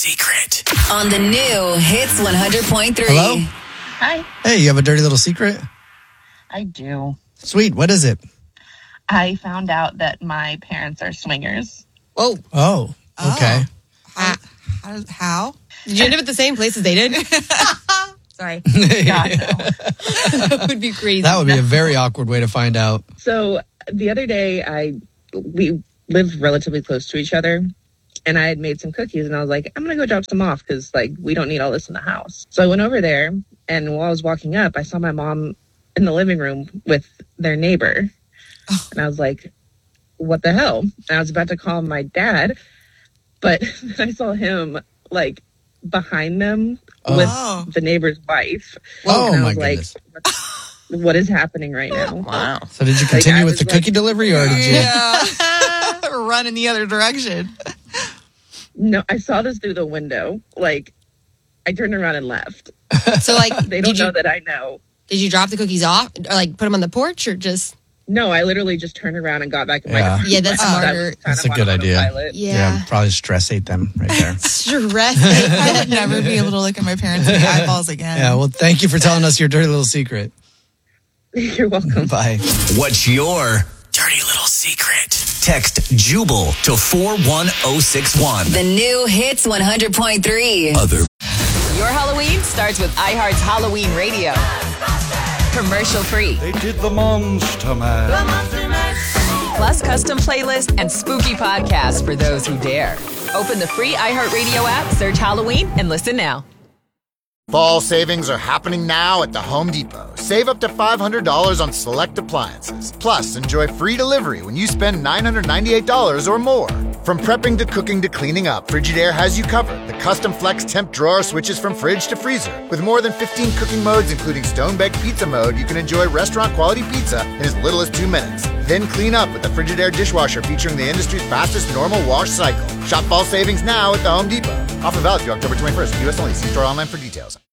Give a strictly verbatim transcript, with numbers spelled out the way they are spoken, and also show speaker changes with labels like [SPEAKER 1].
[SPEAKER 1] secret. On the new Hits one hundred point three.
[SPEAKER 2] Hello?
[SPEAKER 3] Hi.
[SPEAKER 2] Hey, you have a dirty little secret?
[SPEAKER 3] I do.
[SPEAKER 2] Sweet. What is it?
[SPEAKER 3] I found out that my parents are swingers.
[SPEAKER 4] Whoa.
[SPEAKER 2] Oh, okay.
[SPEAKER 5] How? How? how?
[SPEAKER 4] Did you end up at the same place as they did? Sorry.
[SPEAKER 3] God, no.
[SPEAKER 4] That would be crazy.
[SPEAKER 2] That would be a very awkward way to find out.
[SPEAKER 3] So the other day, I we lived relatively close to each other, and I had made some cookies, and I was like, I'm going to go drop some off because, like, we don't need all this in the house. So I went over there, and while I was walking up, I saw my mom in the living room with their neighbor. And I was like, what the hell? And I was about to call my dad, but then I saw him, like, behind them with
[SPEAKER 5] Oh.
[SPEAKER 3] the neighbor's wife.
[SPEAKER 2] Oh,
[SPEAKER 3] and I
[SPEAKER 2] my
[SPEAKER 3] was like,
[SPEAKER 2] goodness.
[SPEAKER 3] what is happening right now?
[SPEAKER 1] Wow.
[SPEAKER 2] So did you continue
[SPEAKER 3] I
[SPEAKER 2] with
[SPEAKER 3] was
[SPEAKER 2] the
[SPEAKER 3] like-
[SPEAKER 2] cookie delivery or did you?
[SPEAKER 5] Yeah. Run in the other direction.
[SPEAKER 3] No, I saw this through the window. Like, I turned around and left.
[SPEAKER 4] So, like,
[SPEAKER 3] They don't
[SPEAKER 4] did you,
[SPEAKER 3] know that I know.
[SPEAKER 4] did you drop the cookies off? Or, like, put them on the porch or just...
[SPEAKER 3] No, I literally just turned around and got back in
[SPEAKER 2] Yeah.
[SPEAKER 3] my car.
[SPEAKER 4] Yeah, that's
[SPEAKER 3] That was
[SPEAKER 4] smarter.
[SPEAKER 3] kind
[SPEAKER 2] That's
[SPEAKER 3] of
[SPEAKER 2] a
[SPEAKER 3] on
[SPEAKER 2] good idea.
[SPEAKER 3] autopilot.
[SPEAKER 4] Yeah.
[SPEAKER 2] probably stress ate them right there.
[SPEAKER 4] Stress.
[SPEAKER 5] I would never be able to look at my parents in the eyeballs again.
[SPEAKER 2] Yeah, well, thank you for telling us your dirty little secret.
[SPEAKER 3] You're welcome.
[SPEAKER 2] Bye.
[SPEAKER 1] What's your dirty little secret? Text Jubal to four one zero six one.
[SPEAKER 6] The new Hits one hundred point three.
[SPEAKER 1] Other.
[SPEAKER 7] Your Halloween starts with iHeart's Halloween Radio. Commercial free.
[SPEAKER 8] They did the Monster Mash.
[SPEAKER 7] Plus custom playlist and spooky podcasts for those who dare. Open the free iHeartRadio app, search Halloween, and listen now.
[SPEAKER 9] Fall savings are happening now at the Home Depot. Save up to five hundred dollars on select appliances. Plus, enjoy free delivery when you spend nine hundred ninety-eight dollars or more. From prepping to cooking to cleaning up, Frigidaire has you covered. The custom flex temp drawer switches from fridge to freezer. With more than fifteen cooking modes, including stone-baked pizza mode, you can enjoy restaurant-quality pizza in as little as two minutes. Then clean up with the Frigidaire dishwasher featuring the industry's fastest normal wash cycle. Shop fall savings now at the Home Depot. Offer valid through October twenty-first. U S only. See store online for details.